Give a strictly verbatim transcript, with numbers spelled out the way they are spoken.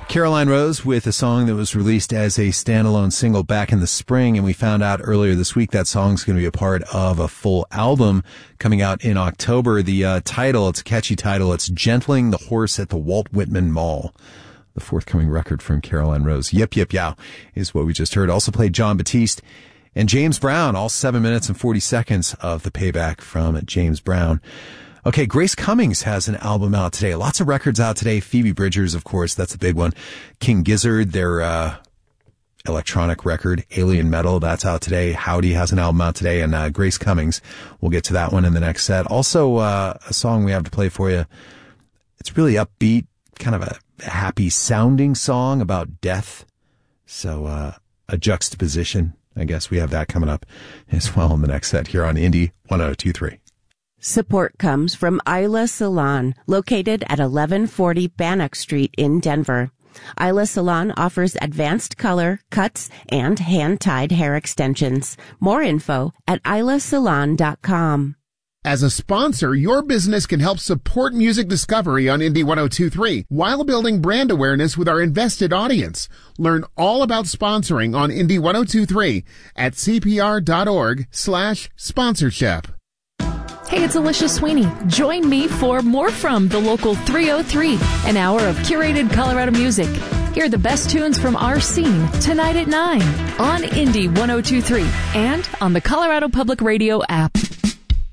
Caroline Rose with a song that was released as a standalone single back in the spring, and we found out earlier this week that song's going to be a part of a full album coming out in October. The uh, title, it's a catchy title, it's Gentling the Horse at the Walt Whitman Mall. The forthcoming record from Caroline Rose. Yip, yip, yow is what we just heard. Also played Jon Batiste and James Brown, all seven minutes and forty seconds of the payback from James Brown. Okay, Grace Cummings has an album out today. Lots of records out today. Phoebe Bridgers, of course, that's a big one. King Gizzard, their uh electronic record, Alien Metal, that's out today. Howdy has an album out today, and uh, Grace Cummings, we'll get to that one in the next set. Also, uh a song we have to play for you. It's really upbeat, kind of a happy sounding song about death. So, uh a juxtaposition. I guess we have that coming up as well in the next set here on Indie one oh two three. Support comes from Isla Salon, located at eleven forty Bannock Street in Denver. Isla Salon offers advanced color, cuts, and hand-tied hair extensions. More info at isla salon dot com. As a sponsor, your business can help support music discovery on Indie one oh two three while building brand awareness with our invested audience. Learn all about sponsoring on Indie one oh two three at cpr.org slash sponsorship. Hey, it's Alicia Sweeney. Join me for More From the Local three oh three, an hour of curated Colorado music. Hear the best tunes from our scene tonight at nine on Indie one oh two three and on the Colorado Public Radio app.